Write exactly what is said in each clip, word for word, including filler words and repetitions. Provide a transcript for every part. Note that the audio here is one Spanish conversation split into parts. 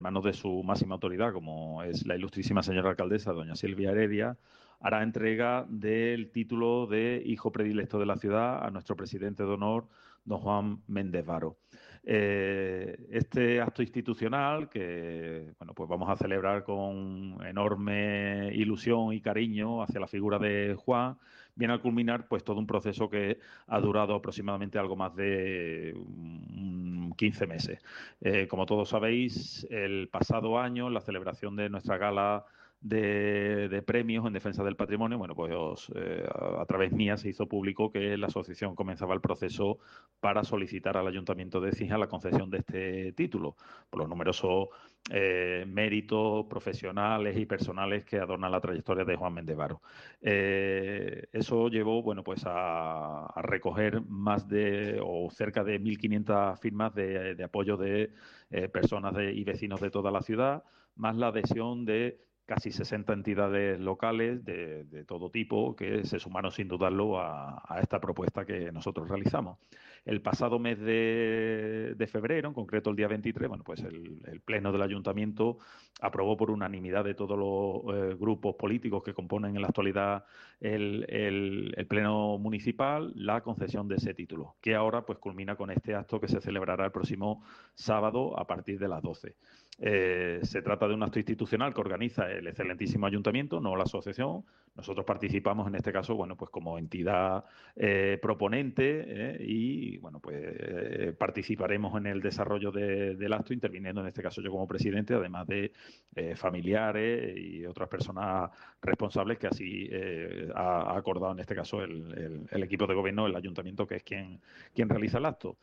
manos de su máxima autoridad, como es la ilustrísima señora alcaldesa, doña Silvia Heredia, hará entrega del título de hijo predilecto de la ciudad a nuestro presidente de honor, don Juan Méndez Varo. Eh, este acto institucional, que bueno, pues vamos a celebrar con enorme ilusión y cariño hacia la figura de Juan, viene a culminar pues todo un proceso que ha durado aproximadamente algo más de um, quince meses. Eh, como todos sabéis, el pasado año, la celebración de nuestra gala de, de premios en defensa del patrimonio, bueno, pues os, eh, a, a través mía se hizo público que la asociación comenzaba el proceso para solicitar al Ayuntamiento de Écija la concesión de este título, por los numerosos eh, méritos profesionales y personales que adornan la trayectoria de Juan Méndez Varo. Eh, eso llevó, bueno, pues a, a recoger más de o cerca de mil quinientas firmas de, de apoyo de eh, personas de, y vecinos de toda la ciudad, más la adhesión de casi sesenta entidades locales de, de todo tipo que se sumaron sin dudarlo a, a esta propuesta que nosotros realizamos. El pasado mes de, de febrero, en concreto el día veintitrés, bueno, pues el, el Pleno del Ayuntamiento aprobó por unanimidad de todos los eh, grupos políticos que componen en la actualidad el, el, el Pleno Municipal la concesión de ese título, que ahora pues culmina con este acto que se celebrará el próximo sábado a partir de las doce. Eh, se trata de un acto institucional que organiza el excelentísimo ayuntamiento, no la asociación. Nosotros participamos en este caso, bueno, pues como entidad eh, proponente eh, y, bueno, pues eh, participaremos en el desarrollo de, del acto, interviniendo en este caso yo como presidente, además de eh, familiares y otras personas responsables que así eh, ha acordado en este caso el, el, el equipo de gobierno, el ayuntamiento, que es quien, quien realiza el acto.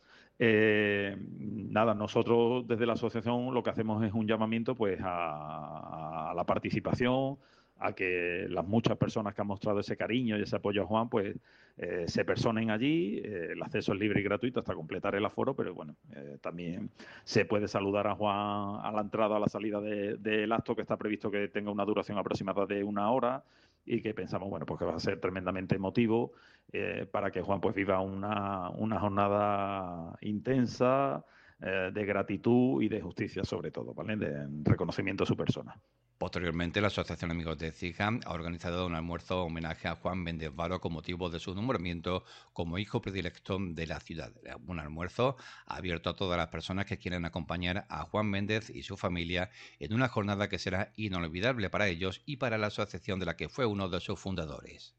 Eh, nada, nosotros desde la asociación lo que hacemos es un llamamiento pues a, a la participación, a que las muchas personas que han mostrado ese cariño y ese apoyo a Juan pues eh, se personen allí. Eh, el acceso es libre y gratuito hasta completar el aforo, pero bueno, eh, también se puede saludar a Juan a la entrada, a la salida de, del acto, que está previsto que tenga una duración aproximada de una hora y que pensamos, bueno, pues que va a ser tremendamente emotivo eh, para que Juan pues viva una, una jornada intensa eh, de gratitud y de justicia sobre todo, ¿vale? De reconocimiento a su persona. Posteriormente, la Asociación Amigos de Écija ha organizado un almuerzo homenaje a Juan Méndez Varo con motivo de su nombramiento como hijo predilecto de la ciudad. Un almuerzo abierto a todas las personas que quieran acompañar a Juan Méndez y su familia en una jornada que será inolvidable para ellos y para la asociación de la que fue uno de sus fundadores.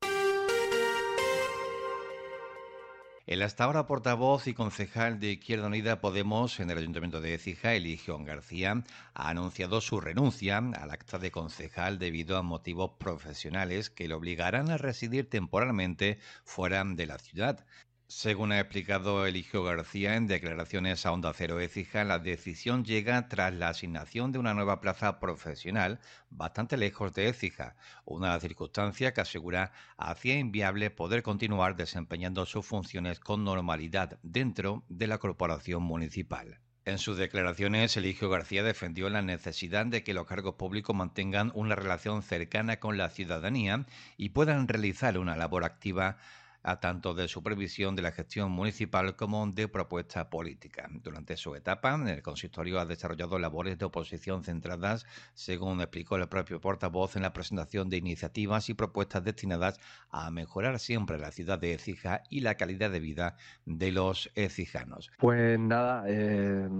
El hasta ahora portavoz y concejal de Izquierda Unida Podemos en el Ayuntamiento de Écija, Eligio García, ha anunciado su renuncia al acta de concejal debido a motivos profesionales que le obligarán a residir temporalmente fuera de la ciudad. Según ha explicado Eligio García en declaraciones a Onda Cero Écija, la decisión llega tras la asignación de una nueva plaza profesional bastante lejos de Écija, una circunstancia que asegura hacía inviable poder continuar desempeñando sus funciones con normalidad dentro de la corporación municipal. En sus declaraciones, Eligio García defendió la necesidad de que los cargos públicos mantengan una relación cercana con la ciudadanía y puedan realizar una labor activa a tanto de supervisión de la gestión municipal como de propuesta política. Durante su etapa, el consistorio ha desarrollado labores de oposición centradas, según explicó el propio portavoz, en la presentación de iniciativas y propuestas destinadas a mejorar siempre la ciudad de Écija y la calidad de vida de los écijanos. Pues nada, eh,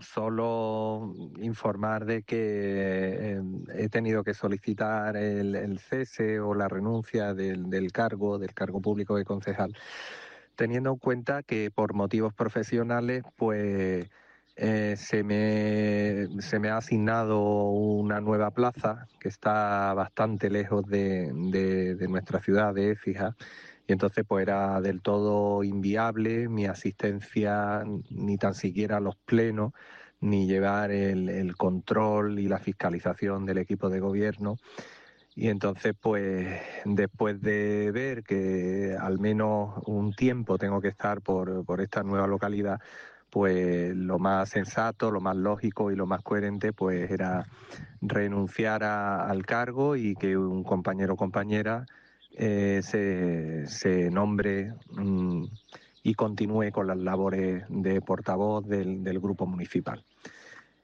solo informar de que eh, he tenido que solicitar el, el cese o la renuncia del, del cargo, del cargo público de concejal, teniendo en cuenta que por motivos profesionales, pues eh, se me, se me ha asignado una nueva plaza que está bastante lejos de, de, de nuestra ciudad de Écija. Y entonces pues era del todo inviable mi asistencia, ni tan siquiera a los plenos, ni llevar el, el control y la fiscalización del equipo de gobierno. Y entonces pues después de ver que al menos un tiempo tengo que estar por, por esta nueva localidad, pues lo más sensato, lo más lógico y lo más coherente pues era renunciar a, al cargo y que un compañero o compañera eh, se, se nombre mmm, y continúe con las labores de portavoz del, del grupo municipal.